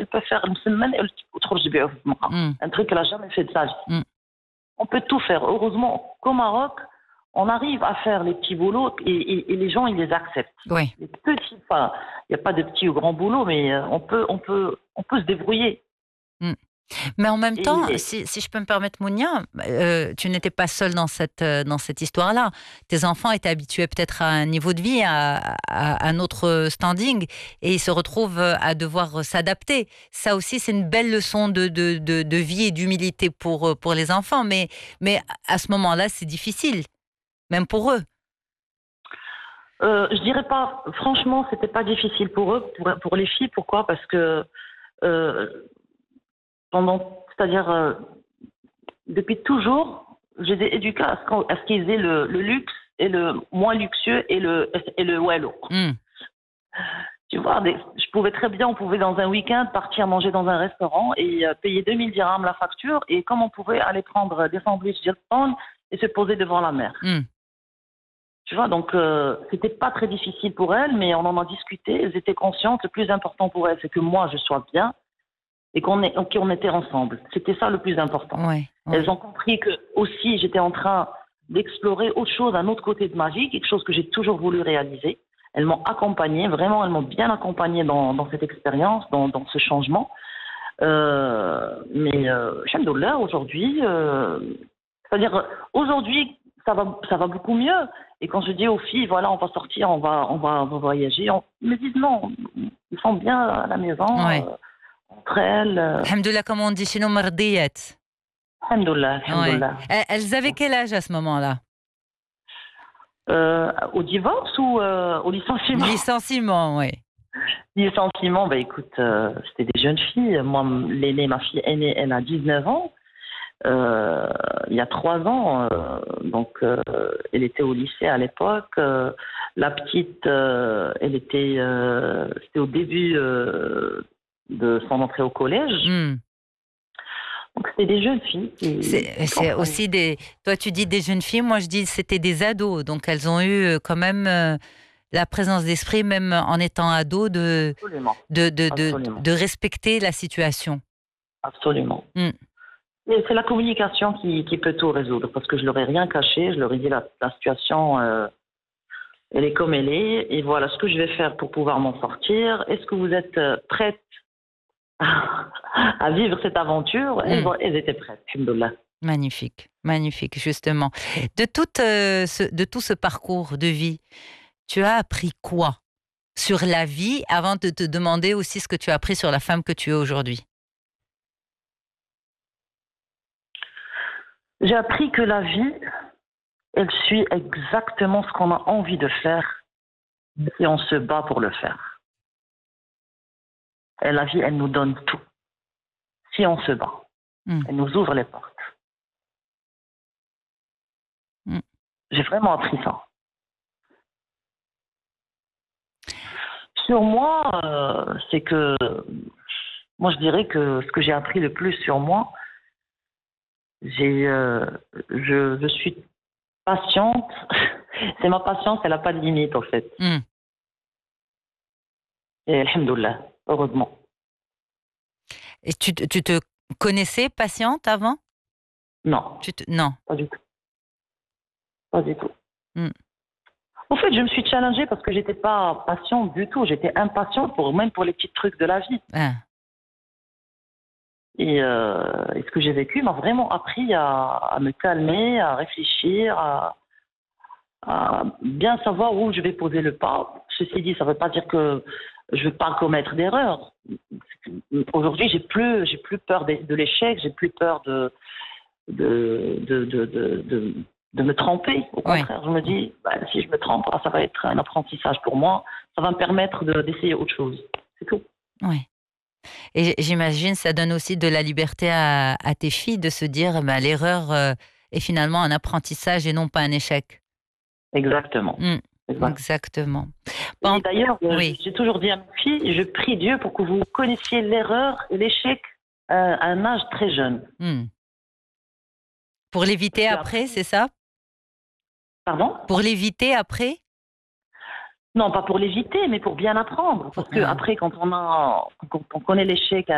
peux faire un truc qu'elle n'a jamais fait de sa vie. On peut tout faire. Heureusement qu'au Maroc, on arrive à faire les petits boulots et les gens, ils les acceptent. Oui. Les petits, enfin, il n'y a pas de petits ou grands boulots, mais on peut se débrouiller. Mais en même temps, Et si je peux me permettre, Mounia, tu n'étais pas seule dans cette histoire-là. Tes enfants étaient habitués peut-être à un niveau de vie, à un autre standing, et ils se retrouvent à devoir s'adapter. Ça aussi, c'est une belle leçon de vie et d'humilité pour les enfants. Mais à ce moment-là, c'est difficile, même pour eux. je dirais pas, franchement, c'était pas difficile pour eux, pour les filles. Pourquoi? Parce que c'est-à-dire depuis toujours, je les ai éduqués à ce qu'ils aient le luxe et le moins luxueux et le wello. Tu vois, je pouvais très bien, on pouvait dans un week-end partir manger dans un restaurant et payer 2000 dirhams la facture, et comme on pouvait aller prendre des sandwichs Japan et se poser devant la mer. Tu vois, donc c'était pas très difficile pour elles, mais on en a discuté, elles étaient conscientes. Le plus important pour elles, c'est que moi je sois bien et qu'on était ensemble. C'était ça le plus important. Elles ont compris que aussi j'étais en train d'explorer autre chose, un autre côté de ma vie, quelque chose que j'ai toujours voulu réaliser. Elles m'ont accompagnée, vraiment, elles m'ont bien accompagnée dans cette expérience, dans ce changement. Mais alhamdoulilah, aujourd'hui, c'est-à-dire aujourd'hui, ça va beaucoup mieux. Et quand je dis aux filles, voilà, on va sortir, on va voyager, ils me disent non, ils sont bien à la maison. Entre elles. Alhamdoulilah, comme on dit chez nous, mardiyat. Alhamdoulilah. Elles avaient quel âge à ce moment-là? Au divorce ou au licenciement? Licenciement, oui. Licenciement, écoute, c'était des jeunes filles. Moi, l'aînée, ma fille aînée, elle a 19 ans. Il y a 3 ans, donc elle était au lycée à l'époque. La petite, elle était, c'était au début de son entrée au collège. Donc c'était des jeunes filles. C'est aussi des. Toi, tu dis des jeunes filles. Moi, je dis c'était des ados. Donc elles ont eu quand même la présence d'esprit, même en étant ados, de respecter la situation. Absolument. Et c'est la communication qui peut tout résoudre, parce que je leur ai rien caché. Je leur ai dit la situation, elle est comme elle est, et voilà ce que je vais faire pour pouvoir m'en sortir. Est-ce que vous êtes prêtes à vivre cette aventure? Elles étaient prêtes. Alhamdoulilah. Magnifique, magnifique, justement. De tout ce parcours de vie, tu as appris quoi sur la vie, avant de te demander aussi ce que tu as appris sur la femme que tu es aujourd'hui? J'ai appris que la vie, elle suit exactement ce qu'on a envie de faire et on se bat pour le faire. Et la vie, elle nous donne tout. Si on se bat, elle nous ouvre les portes. J'ai vraiment appris ça. Sur moi, c'est que, moi je dirais que ce que j'ai appris le plus sur moi, je suis patiente. C'est ma patience, elle n'a pas de limite en fait. Et alhamdoulilah, heureusement. Et tu te connaissais patiente avant? Non. Non. Pas du tout. Pas du tout. En fait, je me suis challengée parce que j'étais pas patiente du tout. J'étais impatiente même pour les petits trucs de la vie. Et ce que j'ai vécu m'a vraiment appris à me calmer, à réfléchir, à bien savoir où je vais poser le pas. Ceci dit, ça ne veut pas dire que je ne vais pas commettre d'erreurs. Aujourd'hui, j'ai plus peur de l'échec, j'ai plus peur de me tromper. Au contraire, je me dis, si je me trompe, ça va être un apprentissage pour moi. Ça va me permettre d'essayer autre chose. C'est tout. Oui. Et j'imagine ça donne aussi de la liberté à tes filles de se dire l'erreur est finalement un apprentissage et non pas un échec. Exactement. Exactement. Et d'ailleurs, j'ai toujours dit à mes filles, je prie Dieu pour que vous connaissiez l'erreur et l'échec à un âge très jeune. Pour l'éviter après, c'est ça? Pardon? Pour l'éviter après? Non, pas pour l'éviter, mais pour bien apprendre. Parce que après, quand on connaît l'échec